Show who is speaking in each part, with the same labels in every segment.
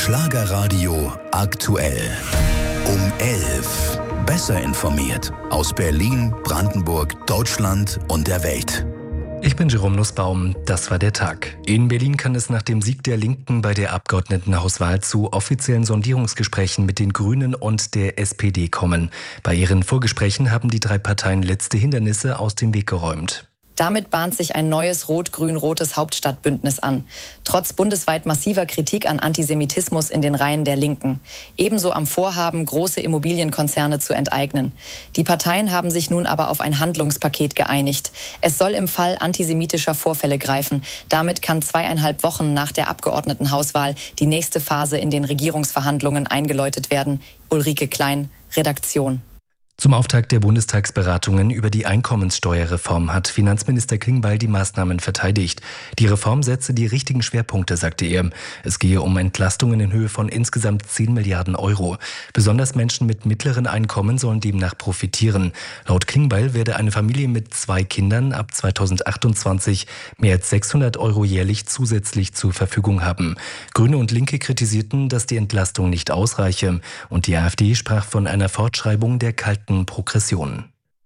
Speaker 1: Schlagerradio aktuell. Um 11. Besser informiert aus Berlin, Brandenburg, Deutschland und der Welt.
Speaker 2: Ich bin Jerome Nussbaum, das war der Tag. In Berlin kann es nach dem Sieg der Linken bei der Abgeordnetenhauswahl zu offiziellen Sondierungsgesprächen mit den Grünen und der SPD kommen. Bei ihren Vorgesprächen haben die drei Parteien letzte Hindernisse aus dem Weg geräumt.
Speaker 3: Damit bahnt sich ein neues rot-grün-rotes Hauptstadtbündnis an. Trotz bundesweit massiver Kritik an Antisemitismus in den Reihen der Linken. Ebenso am Vorhaben, große Immobilienkonzerne zu enteignen. Die Parteien haben sich nun aber auf ein Handlungspaket geeinigt. Es soll im Fall antisemitischer Vorfälle greifen. Damit kann 2,5 Wochen nach der Abgeordnetenhauswahl die nächste Phase in den Regierungsverhandlungen eingeläutet werden. Ulrike Klein, Redaktion.
Speaker 2: Zum Auftakt der Bundestagsberatungen über die Einkommenssteuerreform hat Finanzminister Klingbeil die Maßnahmen verteidigt. Die Reform setze die richtigen Schwerpunkte, sagte er. Es gehe um Entlastungen in Höhe von insgesamt 10 Milliarden Euro. Besonders Menschen mit mittleren Einkommen sollen demnach profitieren. Laut Klingbeil werde eine Familie mit 2 Kindern ab 2028 mehr als 600 Euro jährlich zusätzlich zur Verfügung haben. Grüne und Linke kritisierten, dass die Entlastung nicht ausreiche. Und die AfD sprach von einer Fortschreibung der kalten Progression.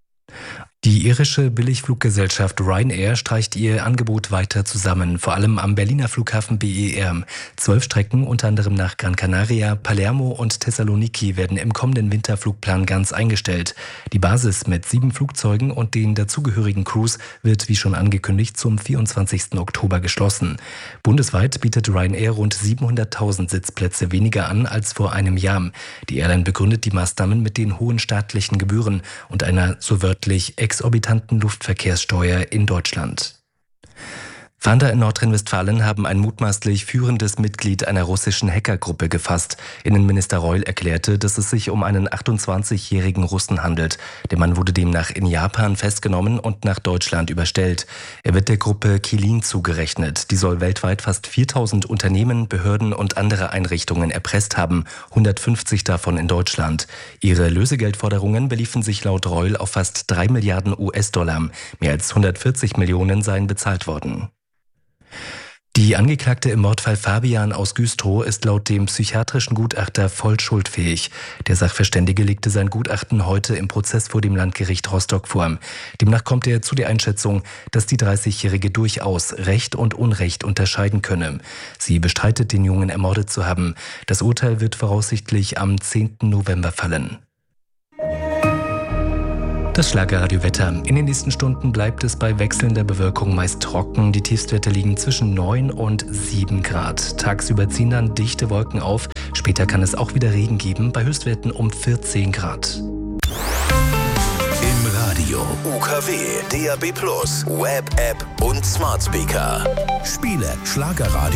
Speaker 2: Die irische Billigfluggesellschaft Ryanair streicht ihr Angebot weiter zusammen, vor allem am Berliner Flughafen BER. 12 Strecken, unter anderem nach Gran Canaria, Palermo und Thessaloniki, werden im kommenden Winterflugplan ganz eingestellt. Die Basis mit 7 Flugzeugen und den dazugehörigen Crews wird, wie schon angekündigt, zum 24. Oktober geschlossen. Bundesweit bietet Ryanair rund 700.000 Sitzplätze weniger an als vor einem Jahr. Die Airline begründet die Maßnahmen mit den hohen staatlichen Gebühren und einer, so wörtlich, exorbitanten Luftverkehrssteuer in Deutschland. Fahnder in Nordrhein-Westfalen haben ein mutmaßlich führendes Mitglied einer russischen Hackergruppe gefasst. Innenminister Reul erklärte, dass es sich um einen 28-jährigen Russen handelt. Der Mann wurde demnach in Japan festgenommen und nach Deutschland überstellt. Er wird der Gruppe Kilin zugerechnet. Die soll weltweit fast 4.000 Unternehmen, Behörden und andere Einrichtungen erpresst haben, 150 davon in Deutschland. Ihre Lösegeldforderungen beliefen sich laut Reul auf fast 3 Milliarden US-Dollar. Mehr als 140 Millionen seien bezahlt worden. Die Angeklagte im Mordfall Fabian aus Güstrow ist laut dem psychiatrischen Gutachter voll schuldfähig. Der Sachverständige legte sein Gutachten heute im Prozess vor dem Landgericht Rostock vor. Demnach kommt er zu der Einschätzung, dass die 30-Jährige durchaus Recht und Unrecht unterscheiden könne. Sie bestreitet, den Jungen ermordet zu haben. Das Urteil wird voraussichtlich am 10. November fallen. Das Schlagerradio-Wetter. In den nächsten Stunden bleibt es bei wechselnder Bewölkung meist trocken. Die Tiefstwerte liegen zwischen 9 und 7 Grad. Tagsüber ziehen dann dichte Wolken auf. Später kann es auch wieder Regen geben, bei Höchstwerten um 14 Grad.
Speaker 1: Im Radio, UKW, DAB+, Web-App und Smart Speaker. Spiele Schlagerradio.